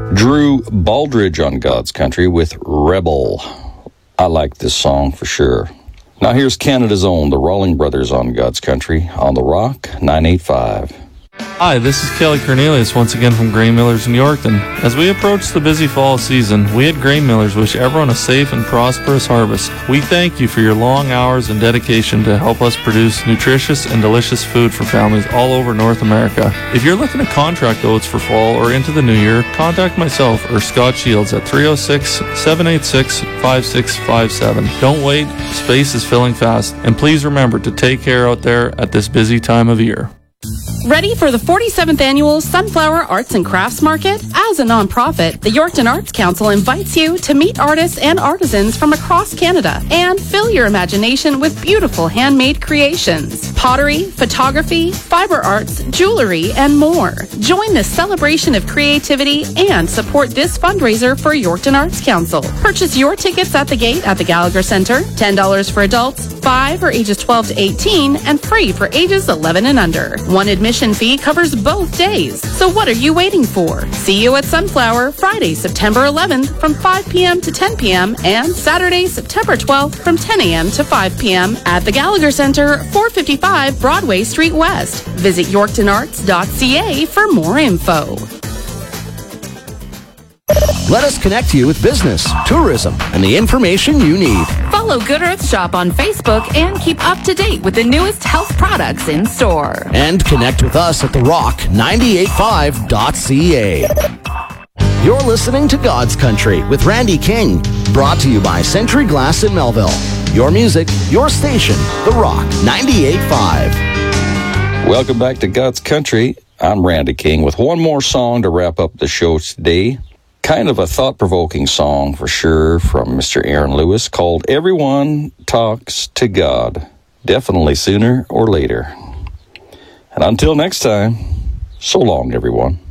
Drew Baldridge on God's Country with Rebel. I like this song for sure. Now here's Canada's own, the Rawling Brothers on God's Country on the Rock 985. Hi, this is Kelly Cornelius once again from Grain Millers in Yorkton. As we approach the busy fall season, we at Grain Millers wish everyone a safe and prosperous harvest. We thank you for your long hours and dedication to help us produce nutritious and delicious food for families all over North America. If you're looking to contract oats for fall or into the new year, contact myself or Scott Shields at 306-786-5657. Don't wait, space is filling fast, and please remember to take care out there at this busy time of year. Ready for the 47th Annual Sunflower Arts and Crafts Market? As a nonprofit, the Yorkton Arts Council invites you to meet artists and artisans from across Canada and fill your imagination with beautiful handmade creations, pottery, photography, fiber arts, jewelry, and more. Join the celebration of creativity and support this fundraiser for Yorkton Arts Council. Purchase your tickets at the gate at the Gallagher Centre, $10 for adults, $5 for ages 12 to 18, and free for ages 11 and under. One admission fee covers both days. So what are you waiting for? See you at Sunflower Friday, September 11th from 5 p.m. to 10 p.m. and Saturday, September 12th from 10 a.m. to 5 p.m. at the Gallagher Centre, 455 Broadway Street West. Visit yorktonarts.ca for more info. Let us connect you with business, tourism, and the information you need. Follow Good Earth Shop on Facebook and keep up to date with the newest health products in store. And connect with us at therock985.ca. You're listening to God's Country with Randy King, brought to you by Century Glass in Melville. Your music, your station, The Rock 98.5. Welcome back to God's Country. I'm Randy King with one more song to wrap up the show today. Kind of a thought-provoking song for sure from Mr. Aaron Lewis called Everyone Talks to God. Definitely sooner or later. And until next time, so long, everyone.